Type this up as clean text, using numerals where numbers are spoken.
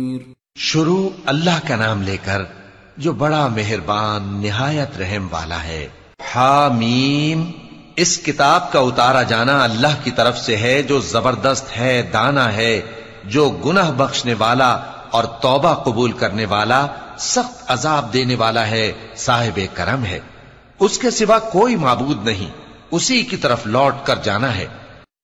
शुरू अल्लाह का नाम लेकर जो बड़ा मेहरबान निहायत रहम वाला है। हामीम, इस किताब का उतारा जाना अल्लाह की तरफ से है जो जबरदस्त है, दाना है, जो गुनाह बख्शने वाला और तौबा कबूल करने वाला, सख्त अजाब देने वाला है, साहिब करम है। उसके सिवा कोई माबूद नहीं, उसी की तरफ लौट कर जाना है।